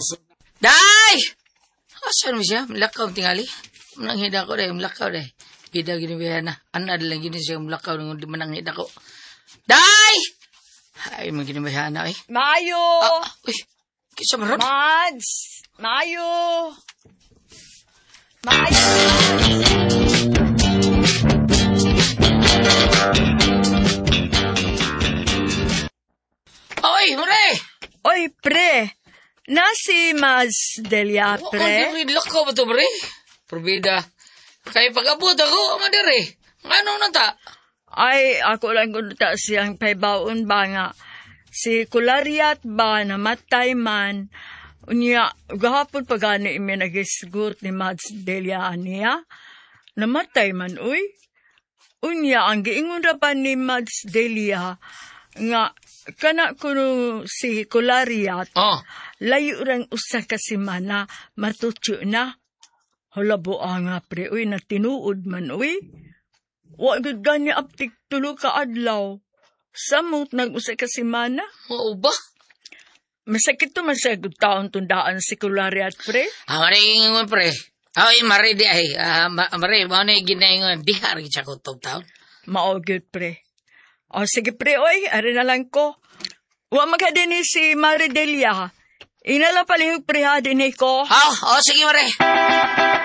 Day! Asan mo siya? Malakaw tingali. Mananghida ko day, malakaw day. Bida ginibihan na. Ana lang gini siya malakaw nung mananghida ko. Day! Ay, maginibihan na eh. Mayo! Uy, kisa maron? Mads! Mayo! Mayo! Oy, mure! Oy, pre! Nasi Mads Delia, pre? Ang lakaw ba ito, pre? Probida. Kaya pag-abot ako, madari. Ano na ta? Ay, ako lang kung ta siyang paybaon ba nga. Si Kulariat ba namatay man, unya, gahapon pa gani imi nagisgur ni Mads Delia niya. Namatay man, uy. Unya, ang giingon ra pa ni Mads Delia, nga, kana kuno si Kulariat, layo rang usa ka semana, matutyo na. Halabo nga, pre, uy, natinuod man, uy. Wa gud gani aptik tulo ka adlaw. Samot nag-usa ka semana. Oo ba? Masakit to masagod taon tundaan si Kulariat, pre. Maringon, pre. Ay, mari di ay. Mari, mo na ginaingon. Di hari siya ko taon. Maogod, pre. O, sige, pre, oy, ari na lang ko. Wa magkadini si Maridelia. Inala palihog pre ha, dini ko. Sige, mari.